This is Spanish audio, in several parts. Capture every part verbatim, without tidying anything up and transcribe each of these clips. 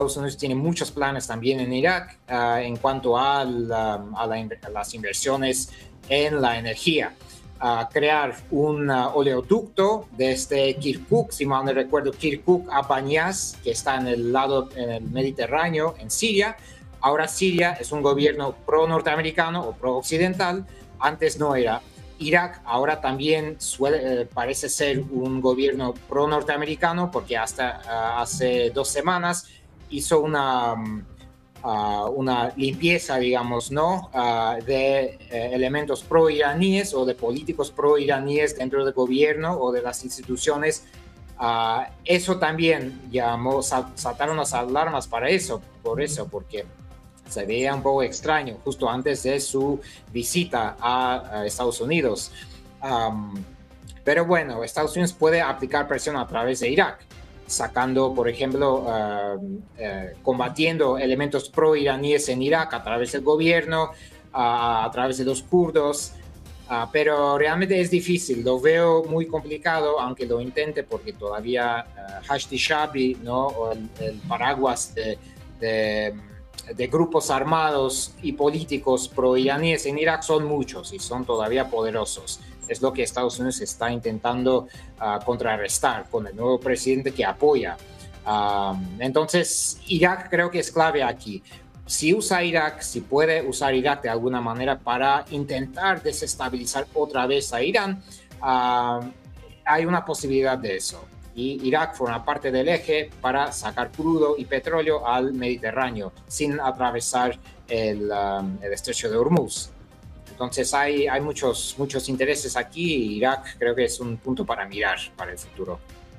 Estados Unidos tiene muchos planes también en Irak uh, en cuanto a, la, a, la, a las inversiones en la energía. Uh, crear un uh, oleoducto desde Kirkuk, si mal no recuerdo, Kirkuk a Banyas, que está en el lado en el Mediterráneo, en Siria. Ahora Siria es un gobierno pro-norteamericano o pro-occidental, antes no era. Irak ahora también suele, eh, parece ser un gobierno pro-norteamericano porque hasta uh, hace dos semanas hizo una... Um, Uh, una limpieza, digamos, ¿no? Uh, de uh, elementos pro-iraníes o de políticos pro-iraníes dentro del gobierno o de las instituciones. Uh, eso también llamó, sal, saltaron las alarmas para eso, por eso, porque se veía un poco extraño justo antes de su visita a, a Estados Unidos. Um, pero bueno, Estados Unidos puede aplicar presión a través de Irak, sacando, por ejemplo, uh, uh, combatiendo elementos pro-iraníes en Irak a través del gobierno, uh, a través de los kurdos, uh, pero realmente es difícil, lo veo muy complicado, aunque lo intente, porque todavía uh, Hashd Shabi, ¿no? O el, el paraguas de, de, de grupos armados y políticos pro-iraníes en Irak son muchos y son todavía poderosos. Es lo que Estados Unidos está intentando uh, contrarrestar con el nuevo presidente que apoya. Uh, entonces, Irak creo que es clave aquí. Si usa Irak, si puede usar Irak de alguna manera para intentar desestabilizar otra vez a Irán, uh, hay una posibilidad de eso. Y Irak forma parte del eje para sacar crudo y petróleo al Mediterráneo sin atravesar el, um, el estrecho de Hormuz. Entonces hay, hay muchos, muchos intereses aquí y Irak creo que es un punto para mirar para el futuro.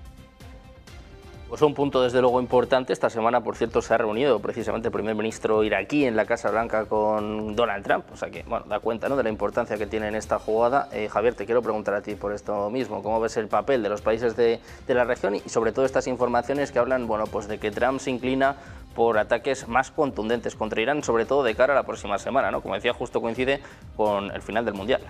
Pues un punto desde luego importante. Esta semana, por cierto, se ha reunido precisamente el primer ministro iraquí en la Casa Blanca con Donald Trump. O sea que, bueno, da cuenta, ¿no?, de la importancia que tiene en esta jugada. Eh, Javier, te quiero preguntar a ti por esto mismo. ¿Cómo ves el papel de los países de, de la región y sobre todo estas informaciones que hablan, bueno, pues de que Trump se inclina por ataques más contundentes contra Irán, sobre todo de cara a la próxima semana, ¿no? Como decía, justo coincide con el final del Mundial.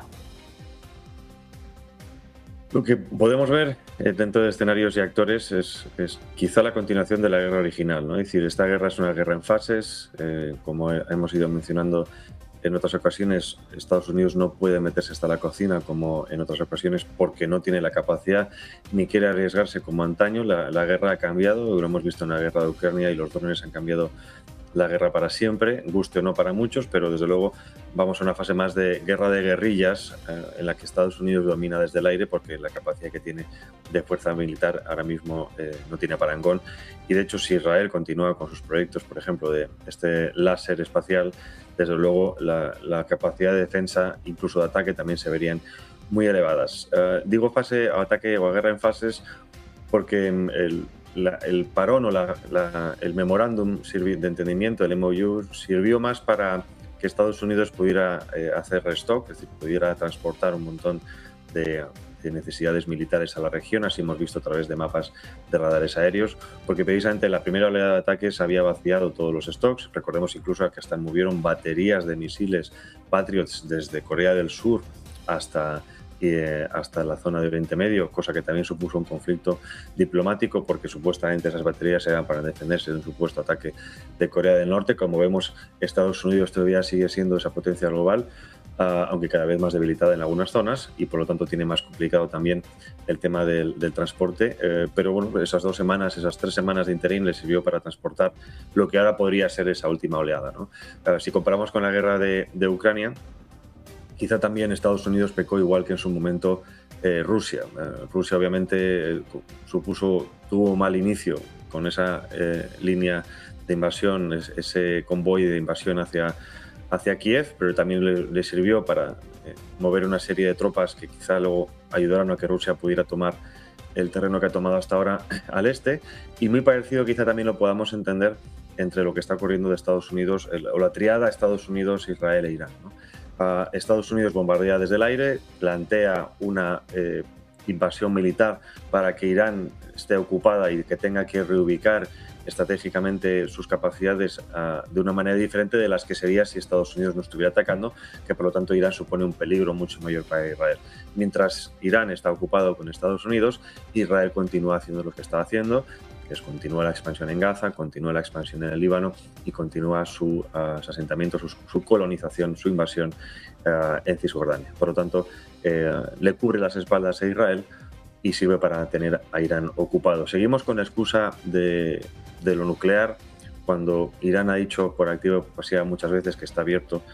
Lo que podemos ver eh, dentro de escenarios y actores es, es quizá la continuación de la guerra original, ¿no? Es decir, esta guerra es una guerra en fases, eh, como hemos ido mencionando en otras ocasiones. Estados Unidos no puede meterse hasta la cocina como en otras ocasiones porque no tiene la capacidad ni quiere arriesgarse como antaño. La, la guerra ha cambiado, lo hemos visto en la guerra de Ucrania y los dólares han cambiado la guerra para siempre, guste o no para muchos, pero desde luego vamos a una fase más de guerra de guerrillas eh, en la que Estados Unidos domina desde el aire porque la capacidad que tiene de fuerza militar ahora mismo eh, no tiene parangón. Y de hecho, si Israel continúa con sus proyectos, por ejemplo, de este láser espacial, desde luego la, la capacidad de defensa, incluso de ataque, también se verían muy elevadas. Eh, digo fase o ataque o guerra en fases porque el La, el parón o la, la, el memorándum de entendimiento, el M O U, sirvió más para que Estados Unidos pudiera eh, hacer restock, es decir, pudiera transportar un montón de, de necesidades militares a la región. Así hemos visto a través de mapas de radares aéreos, porque precisamente la primera oleada de ataques había vaciado todos los stocks. Recordemos incluso que hasta movieron baterías de misiles Patriots desde Corea del Sur hasta Eh, hasta la zona de Oriente Medio, cosa que también supuso un conflicto diplomático porque supuestamente esas baterías eran para defenderse de un supuesto ataque de Corea del Norte. Como vemos, Estados Unidos todavía sigue siendo esa potencia global, uh, aunque cada vez más debilitada en algunas zonas y por lo tanto tiene más complicado también el tema del, del transporte. Eh, pero bueno, esas dos semanas, esas tres semanas de interín les sirvió para transportar lo que ahora podría ser esa última oleada, ¿no? Uh, si comparamos con la guerra de, de Ucrania, quizá también Estados Unidos pecó igual que en su momento eh, Rusia. Eh, Rusia obviamente eh, supuso, tuvo un mal inicio con esa eh, línea de invasión, es, ese convoy de invasión hacia, hacia Kiev, pero también le, le sirvió para eh, mover una serie de tropas que quizá luego ayudaron a que Rusia pudiera tomar el terreno que ha tomado hasta ahora al este. Y muy parecido quizá también lo podamos entender entre lo que está ocurriendo de Estados Unidos, el, o la triada Estados Unidos, Israel e Irán, ¿no? Uh, Estados Unidos bombardea desde el aire, plantea una eh, invasión militar para que Irán esté ocupada y que tenga que reubicar estratégicamente sus capacidades uh, de una manera diferente de las que sería si Estados Unidos no estuviera atacando, que por lo tanto Irán supone un peligro mucho mayor para Israel. Mientras Irán está ocupado con Estados Unidos, Israel continúa haciendo lo que está haciendo, que es continúa la expansión en Gaza, continúa la expansión en el Líbano y continúa su, uh, su asentamiento, su, su colonización, su invasión uh, en Cisjordania. Por lo tanto, eh, le cubre las espaldas a Israel y sirve para tener a Irán ocupado. Seguimos con la excusa de, de lo nuclear, cuando Irán ha dicho por activa y por pasiva muchas veces que está abierto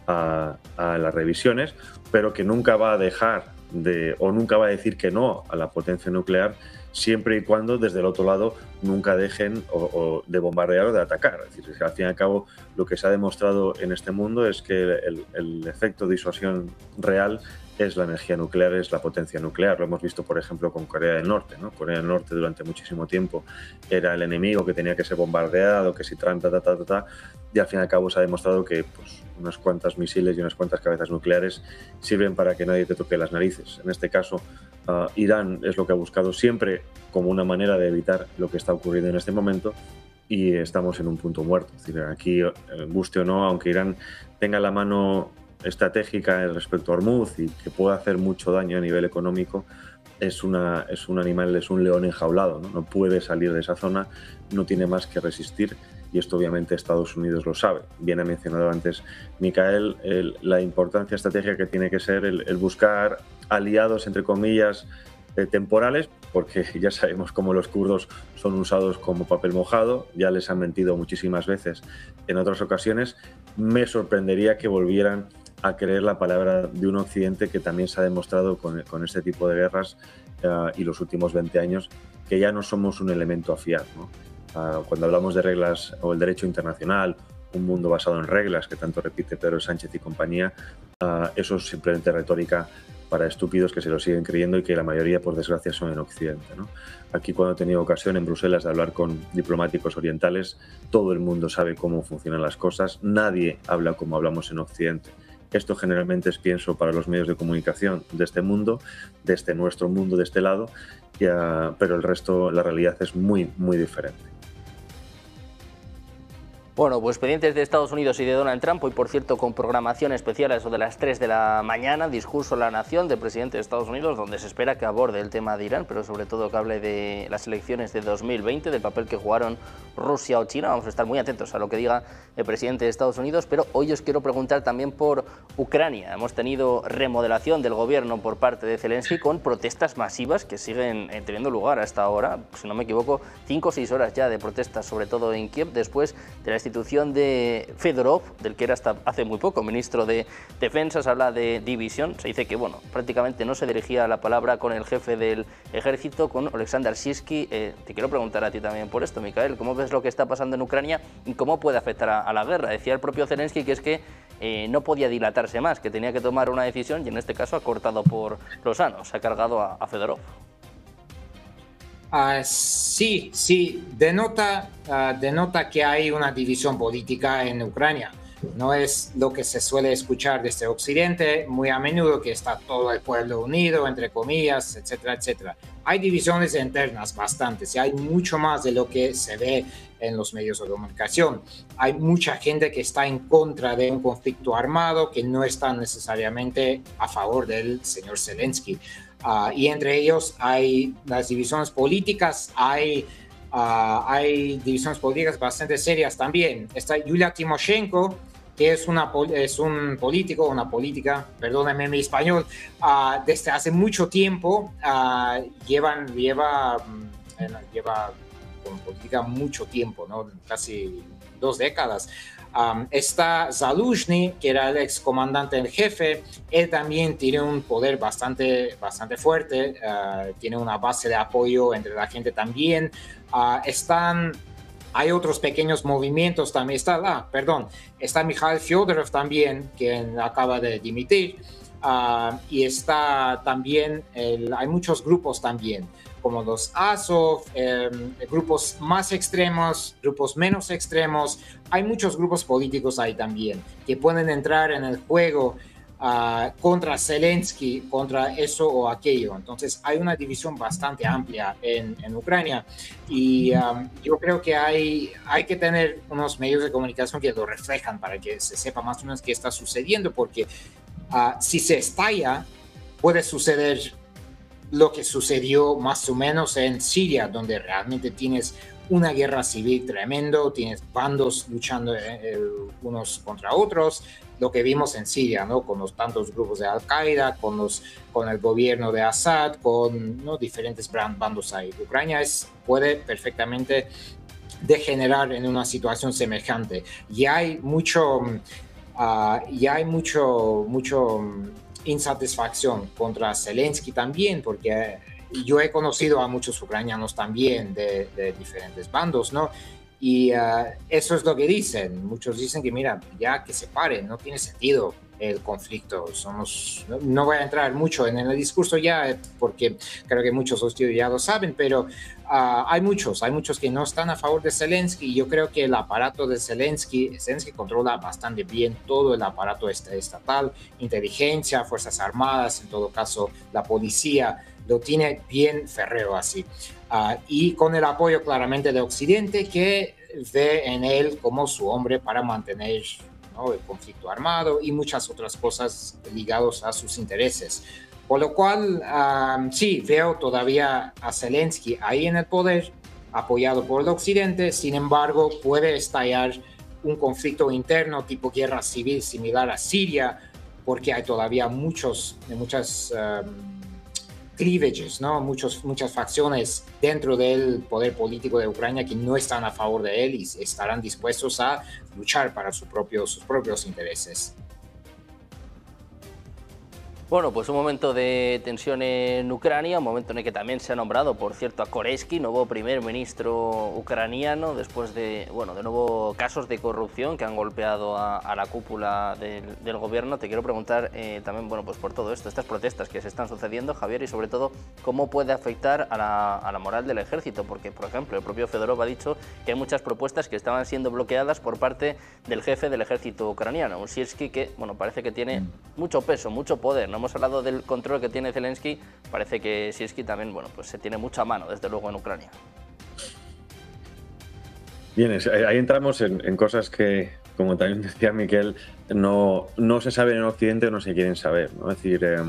a, a las revisiones, pero que nunca va a dejar de, o nunca va a decir que no a la potencia nuclear, siempre y cuando desde el otro lado nunca dejen o, o de bombardear o de atacar. Es decir, al fin y al cabo lo que se ha demostrado en este mundo es que el, el efecto de disuasión real es la energía nuclear, es la potencia nuclear. Lo hemos visto, por ejemplo, con Corea del Norte, ¿no? Corea del Norte durante muchísimo tiempo era el enemigo que tenía que ser bombardeado, que si tran, ta, ta, ta, ta, ta, y al fin y al cabo se ha demostrado que pues, unas cuantas misiles y unas cuantas cabezas nucleares sirven para que nadie te toque las narices. En este caso, uh, Irán es lo que ha buscado siempre como una manera de evitar lo que está ocurriendo en este momento, y estamos en un punto muerto. Es decir, aquí, guste o no, aunque Irán tenga la mano estratégica respecto a Hormuz y que pueda hacer mucho daño a nivel económico, es, una, es un animal, es un león enjaulado, ¿no? No puede salir de esa zona, no tiene más que resistir, y esto obviamente Estados Unidos lo sabe. Bien ha mencionado antes Micael el, la importancia estratégica que tiene que ser el, el buscar aliados, entre comillas, eh, temporales, porque ya sabemos cómo los kurdos son usados como papel mojado, ya les han mentido muchísimas veces en otras ocasiones. Me sorprendería que volvieran a creer la palabra de un Occidente que también se ha demostrado con, con este tipo de guerras uh, y los últimos veinte años, que ya no somos un elemento a fiar, ¿no? Uh, cuando hablamos de reglas o el derecho internacional, un mundo basado en reglas, que tanto repite Pedro Sánchez y compañía, uh, eso es simplemente retórica para estúpidos que se lo siguen creyendo y que la mayoría, por desgracia, son en Occidente, ¿no? Aquí, cuando he tenido ocasión en Bruselas de hablar con diplomáticos orientales, todo el mundo sabe cómo funcionan las cosas, nadie habla como hablamos en Occidente. Esto generalmente es, pienso, para los medios de comunicación de este mundo, de este nuestro mundo, de este lado, ya, pero el resto, la realidad es muy, muy diferente. Bueno, pues pendientes de Estados Unidos y de Donald Trump, hoy por cierto con programación especial a eso de las tres de la mañana, discurso a la nación del presidente de Estados Unidos, donde se espera que aborde el tema de Irán, pero sobre todo que hable de las elecciones de dos mil veinte, del papel que jugaron Rusia o China. Vamos a estar muy atentos a lo que diga el presidente de Estados Unidos, pero hoy os quiero preguntar también por Ucrania. Hemos tenido remodelación del gobierno por parte de Zelensky con protestas masivas que siguen teniendo lugar hasta ahora, si no me equivoco, cinco o seis horas ya de protestas, sobre todo en Kiev, después de la institución de Fedorov, del que era hasta hace muy poco ministro de Defensa. Se habla de división, se dice que bueno, prácticamente no se dirigía la palabra con el jefe del ejército, con Oleksandr Syrskyi. Eh, te quiero preguntar a ti también por esto, Micael, ¿cómo ves lo que está pasando en Ucrania y cómo puede afectar a, a la guerra? Decía el propio Zelensky que es que eh, no podía dilatarse más, que tenía que tomar una decisión, y en este caso ha cortado por lo sano, se ha cargado a, a Fedorov. Uh, sí, sí, denota, uh, denota que hay una división política en Ucrania. No es lo que se suele escuchar desde Occidente muy a menudo, que está todo el pueblo unido, entre comillas, etcétera, etcétera. Hay divisiones internas bastantes y hay mucho más de lo que se ve en los medios de comunicación. Hay mucha gente que está en contra de un conflicto armado, que no está necesariamente a favor del señor Zelensky. Uh, y entre ellos hay las divisiones políticas, hay, uh, hay divisiones políticas bastante serias también. Está Yulia Tymoshenko, que es, una, es un político, una política, perdónenme mi español, uh, desde hace mucho tiempo, uh, llevan, lleva, um, lleva con política mucho tiempo, ¿no? Casi dos décadas. Um, está Zaluzhny, que era el ex comandante en jefe. Él también tiene un poder bastante, bastante fuerte, uh, tiene una base de apoyo entre la gente también. Uh, están, hay otros pequeños movimientos también. Está, ah, perdón, está Mikhail Fyodorov también, quien acaba de dimitir. Uh, y está también, el, hay muchos grupos también, como los Azov, eh, grupos más extremos, grupos menos extremos. Hay muchos grupos políticos ahí también que pueden entrar en el juego. Uh, uh, contra Zelensky, contra eso o aquello. Entonces hay una división bastante amplia en, en Ucrania y um, yo creo que hay, hay que tener unos medios de comunicación que lo reflejan para que se sepa más o menos qué está sucediendo, porque uh, si se estalla, puede suceder lo que sucedió más o menos en Siria, donde realmente tienes una guerra civil tremendo, tienes bandos luchando eh, unos contra otros, lo que vimos en Siria, ¿no? Con los tantos grupos de Al-Qaeda, con, los, con el gobierno de Assad, con ¿no? diferentes bandos ahí. Ucrania es, puede perfectamente degenerar en una situación semejante. Y hay mucho, uh, y hay mucho, mucho insatisfacción contra Zelensky también, porque yo he conocido a muchos ucranianos también de, de diferentes bandos, ¿no? Y uh, eso es lo que dicen. Muchos dicen que, mira, ya que se pare, no tiene sentido el conflicto. Somos, no, no voy a entrar mucho en el discurso ya, porque creo que muchos de ustedes ya lo saben, pero uh, hay muchos, hay muchos que no están a favor de Zelensky. Yo creo que el aparato de Zelensky, Zelensky controla bastante bien todo el aparato estatal, inteligencia, fuerzas armadas, en todo caso la policía, lo tiene bien férreo así. Uh, y con el apoyo claramente de Occidente, que ve en él como su hombre para mantener, ¿no?, el conflicto armado y muchas otras cosas ligadas a sus intereses. Por lo cual, um, sí, veo todavía a Zelensky ahí en el poder, apoyado por el Occidente. Sin embargo, puede estallar un conflicto interno tipo guerra civil similar a Siria, porque hay todavía muchos, muchas... Um, cleavages, ¿no? Muchos, muchas facciones dentro del poder político de Ucrania que no están a favor de él y estarán dispuestos a luchar para su propio, sus propios intereses. Bueno, pues un momento de tensión en Ucrania, un momento en el que también se ha nombrado, por cierto, a Koretsky, nuevo primer ministro ucraniano, después de, bueno, de nuevo casos de corrupción que han golpeado a, a la cúpula del, del gobierno. Te quiero preguntar eh, también, bueno, pues por todo esto, estas protestas que se están sucediendo, Javier, y sobre todo, cómo puede afectar a la, a la moral del ejército, porque, por ejemplo, el propio Fedorov ha dicho que hay muchas propuestas que estaban siendo bloqueadas por parte del jefe del ejército ucraniano, un Sirski que, bueno, parece que tiene mucho peso, mucho poder, ¿no? Hemos hablado del control que tiene Zelensky, parece que Sirski también, bueno, pues se tiene mucha mano, desde luego, en Ucrania. Bien, ahí entramos en, en cosas que, como también decía Miquel, no, no se saben en Occidente o no se quieren saber, ¿no? Es decir, eh,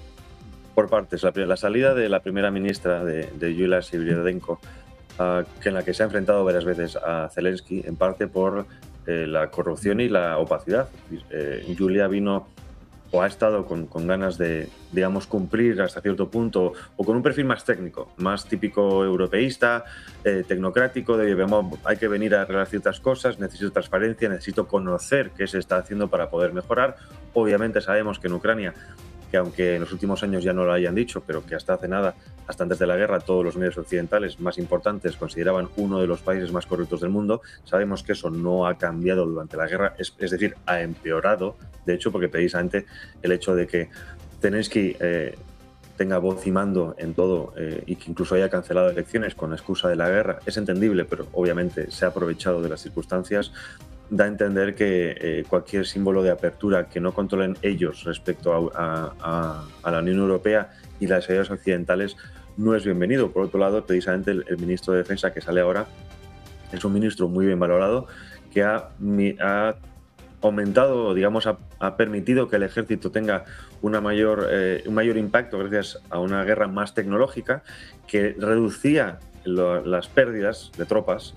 por partes, la, la salida de la primera ministra de, de Yulia Sviridenko, uh, que en la que se ha enfrentado varias veces a Zelensky, en parte por eh, la corrupción y la opacidad. Eh, Yulia vino o ha estado con, con ganas de, digamos, cumplir hasta cierto punto, o con un perfil más técnico, más típico europeísta, eh, tecnocrático, de vamos, hay que venir a arreglar ciertas cosas, necesito transparencia, necesito conocer qué se está haciendo para poder mejorar. Obviamente sabemos que en Ucrania, que aunque en los últimos años ya no lo hayan dicho, pero que hasta hace nada, hasta antes de la guerra, todos los medios occidentales más importantes consideraban uno de los países más corruptos del mundo. Sabemos que eso no ha cambiado durante la guerra, es, es decir, ha empeorado, de hecho, porque precisamente el hecho de que Zelensky eh, tenga voz y mando en todo eh, y que incluso haya cancelado elecciones con la excusa de la guerra es entendible, pero obviamente se ha aprovechado de las circunstancias. Da a entender que eh, cualquier símbolo de apertura que no controlen ellos respecto a, a, a la Unión Europea y las ayudas occidentales no es bienvenido. Por otro lado, precisamente el, el ministro de Defensa que sale ahora es un ministro muy bien valorado que ha, ha aumentado, digamos, ha, ha permitido que el ejército tenga una mayor, eh, un mayor impacto gracias a una guerra más tecnológica que reducía lo, las pérdidas de tropas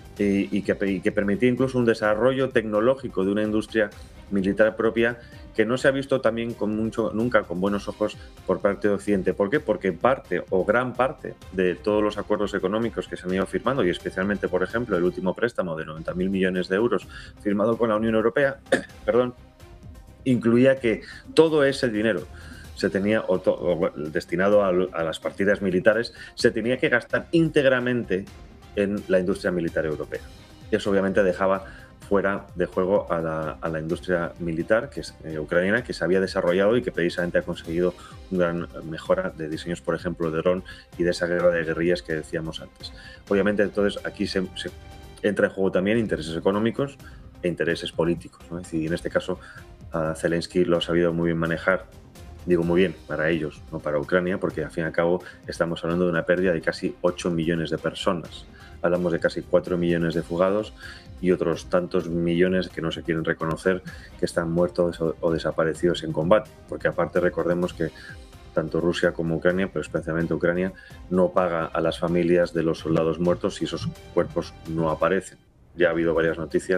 y, y, que, y que permitía incluso un desarrollo tecnológico de una industria militar propia que no se ha visto también con mucho, nunca con buenos ojos por parte de Occidente. ¿Por qué? Porque parte o gran parte de todos los acuerdos económicos que se han ido firmando, y especialmente, por ejemplo, el último préstamo de noventa mil millones de euros firmado con la Unión Europea, perdón, incluía que todo ese dinero se tenía, o to, o destinado a, a las partidas militares, se tenía que gastar íntegramente en la industria militar europea. Y eso obviamente dejaba fuera de juego a la, a la industria militar que es, eh, ucraniana, que se había desarrollado y que precisamente ha conseguido una gran mejora de diseños, por ejemplo, de dron y de esa guerra de guerrillas que decíamos antes. Obviamente, entonces, aquí se, se entra en juego también intereses económicos e intereses políticos, ¿no? Es decir, en este caso, uh, Zelensky lo ha sabido muy bien manejar. Digo muy bien, para ellos, no para Ucrania, porque al fin y al cabo estamos hablando de una pérdida de casi ocho millones de personas. Hablamos de casi cuatro millones de fugados y otros tantos millones que no se quieren reconocer que están muertos o, o desaparecidos en combate. Porque aparte recordemos que tanto Rusia como Ucrania, pero especialmente Ucrania, no paga a las familias de los soldados muertos si esos cuerpos no aparecen. Ya ha habido varias noticias